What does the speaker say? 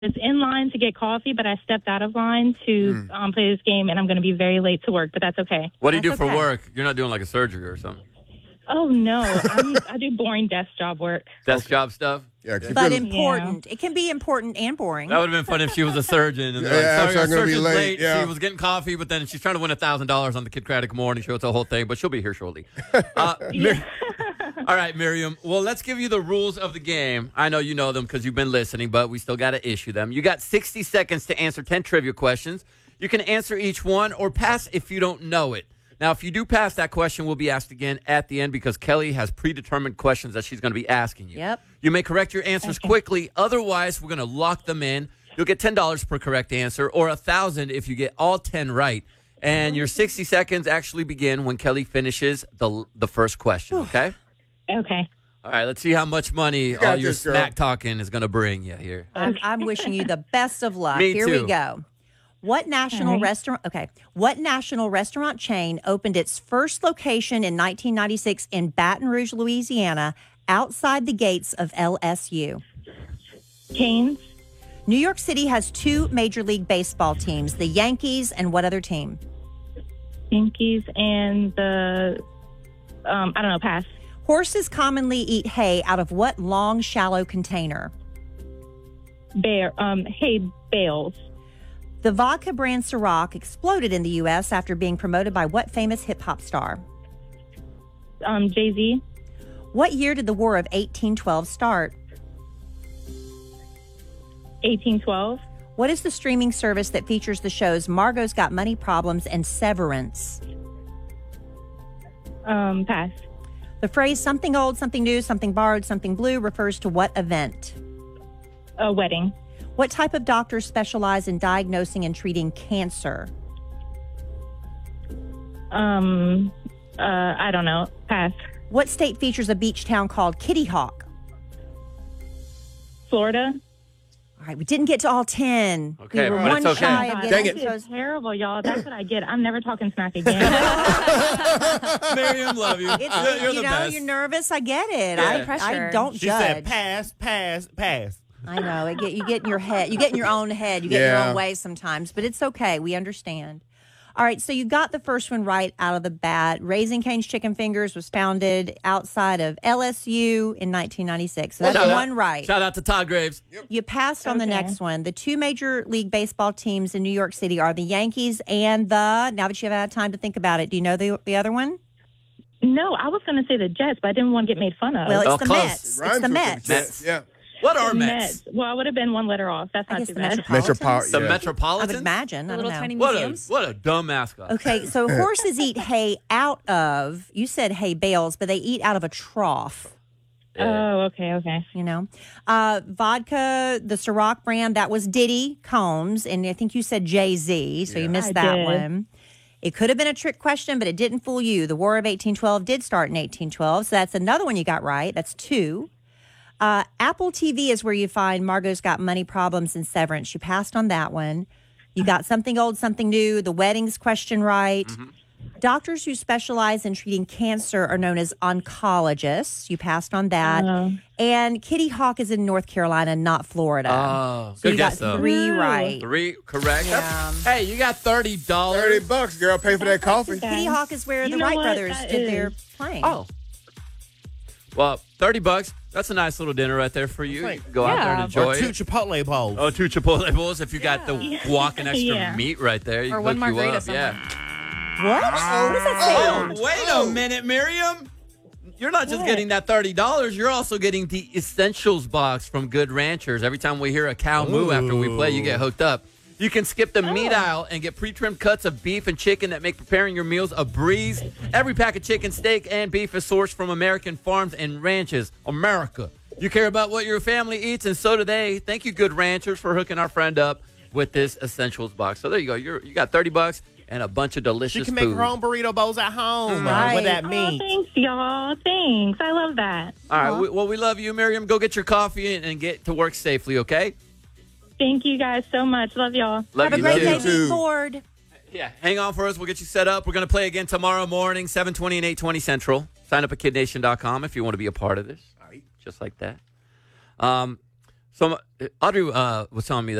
in line to get coffee, but I stepped out of line to play this game, and I'm going to be very late to work, but that's okay. What do you do for work? You're not doing like a surgery or something? Oh, no. I do boring desk job work. Desk job stuff? Yeah, but important. Yeah. It can be important and boring. That would have been fun if she was a surgeon. And sorry, our surgeon's late. Yeah. She was getting coffee, but then she's trying to win $1,000 on the Kid Craddock morning show. It's a whole thing, but she'll be here shortly. All right, Miriam. Well, let's give you the rules of the game. I know you know them because you've been listening, but we still got to issue them. You got 60 seconds to answer 10 trivia questions. You can answer each one or pass if you don't know it. Now, if you do pass that question, we'll be asked again at the end because Kelly has predetermined questions that she's going to be asking you. Yep. You may correct your answers quickly. Otherwise, we're going to lock them in. You'll get $10 per correct answer or $1,000 if you get all 10 right. And your 60 seconds actually begin when Kelly finishes the first question, okay? Okay. All right, let's see how much money all your smack talking is going to bring you here. I'm wishing you the best of luck. Me Here too. we go. What national restaurant chain opened its first location in 1996 in Baton Rouge, Louisiana, outside the gates of LSU? Canes. New York City has 2 Major League Baseball teams, the Yankees and what other team? Yankees and the, I don't know, pass. Horses commonly eat hay out of what long, shallow container? Hay bales. The vodka brand Ciroc exploded in the U.S. after being promoted by what famous hip-hop star? Jay-Z. What year did the War of 1812 start? 1812. What is the streaming service that features the shows Margot's Got Money Problems and Severance? Pass. The phrase something old, something new, something borrowed, something blue refers to what event? A wedding. What type of doctors specialize in diagnosing and treating cancer? I don't know. Pass. What state features a beach town called Kitty Hawk? Florida. All right, we didn't get to all 10. Okay, we were but one it's okay. shy of Dang getting it. This is terrible, y'all. That's what I get. I'm never talking smack again. Miriam, love you. You're the best. You're nervous. I get it. Yeah. I don't She judge. said pass. I know. You get in your head. You get in your own head. You get in your own way sometimes, but it's okay. We understand. All right, so you got the first one right out of the bat. Raising Cane's Chicken Fingers was founded outside of LSU in 1996. So that's one right. Shout out to Todd Graves. Yep. You passed on the next one. The 2 Major League Baseball teams in New York City are the Yankees and now that you've had time to think about it, do you know the other one? No, I was going to say the Jets, but I didn't want to get made fun of. Well, it's the close. Mets. It's the Mets. Yeah. What are The Mets? Well, I would have been one letter off. That's I not guess too the bad. Metropolitans. The Yeah. I Metropolitans? would imagine. I don't little know. tiny What museums. what a dumb mascot. Okay, so horses eat hay out of, you said hay bales, but they eat out of a trough. Oh, okay. You know, vodka, the Ciroc brand, that was Diddy Combs, and I think you said Jay-Z, so you missed I that did. one. It could have been a trick question, but it didn't fool you. The War of 1812 did start in 1812, so that's another one you got right. That's 2. Apple TV is where you find Margot's Got Money Problems and Severance. You passed on that one. You got something old, something new. The weddings question right. Mm-hmm. Doctors who specialize in treating cancer are known as oncologists. You passed on that. And Kitty Hawk is in North Carolina, not Florida. Oh, so good you guess, got though. 3 right. 3 correct. Yeah. Hey, you got $30. $30, girl. Pay for that coffee. Kitty Hawk is where You the know Wright what? brothers That did their is- playing. Oh. Well, $30. That's a nice little dinner right there for you. You can go out there and enjoy Or 2 it. Chipotle bowls. Oh, 2 Chipotle bowls if you got the walking extra Yeah. meat right there. You Or can one hook you margarita up. somewhere. Yeah. What? What does that sound? Wait a minute, Miriam. You're not just getting that $30. You're also getting the Essentials box from Good Ranchers. Every time we hear a cow moo after we play, you get hooked up. You can skip the meat aisle and get pre-trimmed cuts of beef and chicken that make preparing your meals a breeze. Every pack of chicken, steak, and beef is sourced from American farms and ranches. America. You care about what your family eats, and so do they. Thank you, Good Ranchers, for hooking our friend up with this Essentials box. So there you go. You got $30 and a bunch of delicious She can make food. her own burrito bowls at home Right. with that Oh, meat. thanks, y'all. Thanks. I love that. All right. We love you, Miriam. Go get your coffee and get to work safely, okay? Thank you guys so much. Love y'all. Love Have a you great too. day. too. Be bored. Yeah, hang on for us. We'll get you set up. We're going to play again tomorrow morning, 7:20 and 8:20 Central. Sign up at kidnation.com if you want to be a part of this. All right. Just like that. So Audrey was telling me